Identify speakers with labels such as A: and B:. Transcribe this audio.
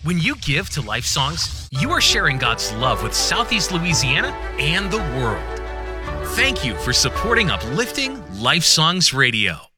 A: When you give to Life Songs, you are sharing God's love with Southeast Louisiana and the world. Thank you for supporting Uplifting Life Songs Radio.